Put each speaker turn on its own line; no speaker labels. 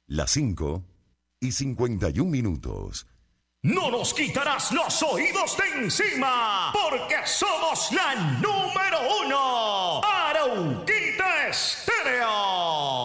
Las 5:51.
No nos quitarás los oídos de encima, porque somos la número 1.